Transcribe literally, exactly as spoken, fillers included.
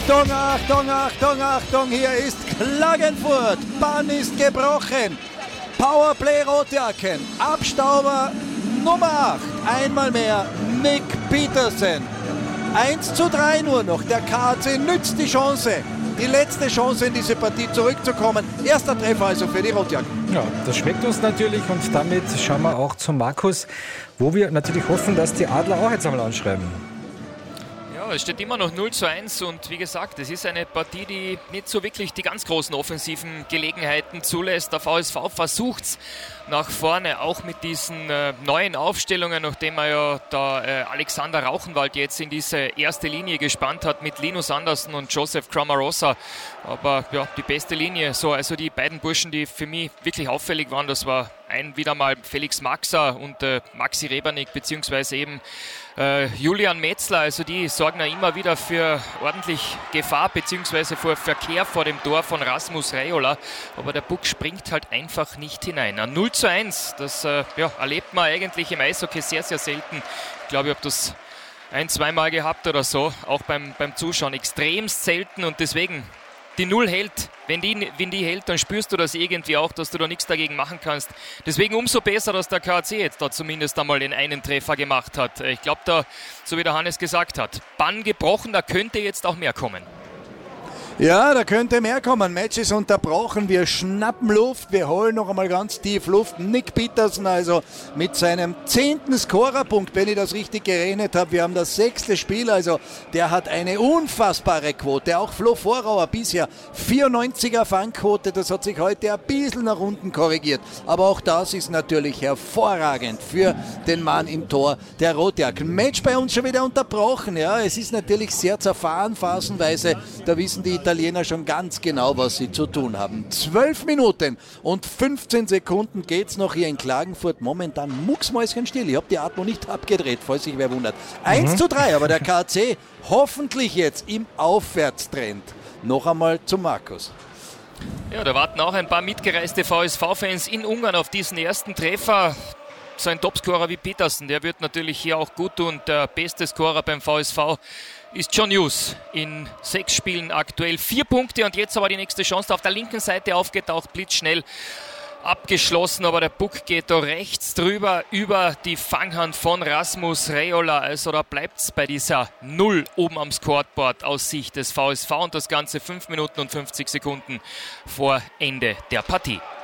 Achtung, Achtung, Achtung, Achtung, hier ist Klagenfurt. Bann ist gebrochen. Powerplay Rotjacken. Abstauber Nummer acht. Einmal mehr Nick Petersen. eins zu drei nur noch. Der K A C nützt die Chance. Die letzte Chance in diese Partie zurückzukommen. Erster Treffer also für die Rotjacken. Ja, das schmeckt uns natürlich und damit schauen wir auch zu Markus, wo wir natürlich hoffen, dass die Adler auch jetzt einmal anschreiben. Ja, es steht immer noch null zu eins und wie gesagt, es ist eine Partie, die nicht so wirklich die ganz großen offensiven Gelegenheiten zulässt. Der V S V versucht es nach vorne, auch mit diesen äh, neuen Aufstellungen, nachdem er ja da äh, Alexander Rauchenwald jetzt in diese erste Linie gespannt hat mit Linus Andersen und Joseph Cramarossa. Aber ja, die beste Linie, so also die beiden Burschen, die für mich wirklich auffällig waren, das war ein wieder mal Felix Maxer und äh, Maxi Rebernik, beziehungsweise eben äh, Julian Metzler. Also die sorgen ja immer wieder für ordentlich Gefahr, beziehungsweise für Verkehr vor dem Tor von Rasmus Reiola. Aber der Puck springt halt einfach nicht hinein. Ein null zu eins, das äh, ja, erlebt man eigentlich im Eishockey sehr, sehr selten. Ich glaube, ich habe das ein-, zweimal gehabt oder so, auch beim, beim Zuschauen. Extremst selten und deswegen die Null hält. Wenn die, wenn die hält, dann spürst du das irgendwie auch, dass du da nichts dagegen machen kannst. Deswegen umso besser, dass der K A C jetzt da zumindest einmal den einen Treffer gemacht hat. Ich glaube, da, so wie der Hannes gesagt hat, Bann gebrochen, da könnte jetzt auch mehr kommen. Ja, da könnte mehr kommen. Match ist unterbrochen. Wir schnappen Luft. Wir holen noch einmal ganz tief Luft. Nick Petersen also mit seinem zehnten Scorerpunkt, wenn ich das richtig gerechnet habe. Wir haben das sechste Spiel. Also der hat eine unfassbare Quote. Auch Flo Vorauer bisher vierundneunziger Fangquote. Das hat sich heute ein bisschen nach unten korrigiert. Aber auch das ist natürlich hervorragend für den Mann im Tor der Rotjacken. Match bei uns schon wieder unterbrochen. Ja, es ist natürlich sehr zerfahren phasenweise. Da wissen die Italiener schon ganz genau, was sie zu tun haben. Zwölf Minuten und fünfzehn Sekunden geht's noch hier in Klagenfurt. Momentan mucksmäuschenstill. Ich habe die Atmo nicht abgedreht, falls sich wer wundert. eins mhm. zu drei, aber der K A C hoffentlich jetzt im Aufwärtstrend. Noch einmal zu Markus. Ja, da warten auch ein paar mitgereiste V S V-Fans in Ungarn auf diesen ersten Treffer. So ein Topscorer wie Petersen, der wird natürlich hier auch gut tun. Der beste Scorer beim V S V ist John Hughes in sechs Spielen aktuell. Vier Punkte und jetzt aber die nächste Chance auf der linken Seite aufgetaucht, blitzschnell abgeschlossen, aber der Puck geht da rechts drüber über die Fanghand von Rasmus Reiola. Also da bleibt es bei dieser Null oben am Scoreboard aus Sicht des V S V und das Ganze fünf Minuten und fünfzig Sekunden vor Ende der Partie.